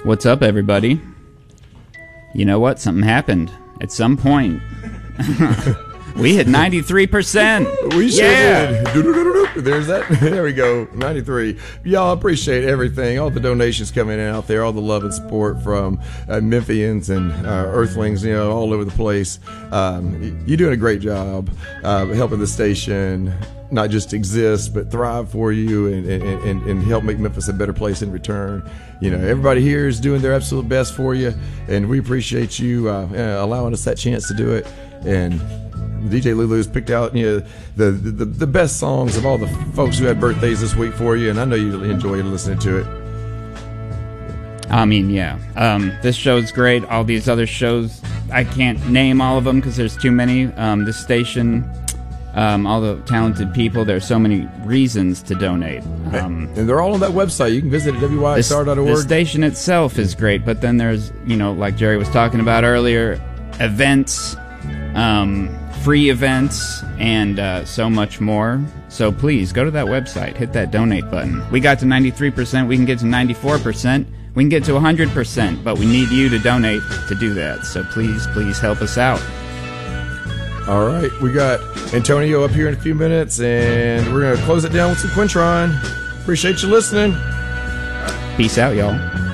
What's up, everybody? You know what? Something happened. At some point, we hit 93%. We sure did. There's that. There we go. 93. Y'all appreciate everything. All the donations coming in out there. All the love and support from Memphians and Earthlings, you know, all over the place. You're doing a great job helping the station not just exist, but thrive for you and help make Memphis a better place in return. You know, everybody here is doing their absolute best for you, and we appreciate you allowing us that chance to do it. And DJ Lulu's picked out, you know, the best songs of all the folks who had birthdays this week for you, and I know you enjoyed listening to it. I mean, yeah. This show's great. All these other shows, I can't name all of them because there's too many. This station, all the talented people, there's so many reasons to donate. And they're all on that website. You can visit at wyxr.org. The station itself is great, but then there's, you know, like Jerry was talking about earlier, events, free events, and so much more. So please, go to that website, hit that donate button. We got to 93%, we can get to 94%, we can get to 100%, but we need you to donate to do that. So please help us out. All right, we got Antonio up here in a few minutes, and we're going to close it down with some Quintron. Appreciate you listening. Peace out, y'all.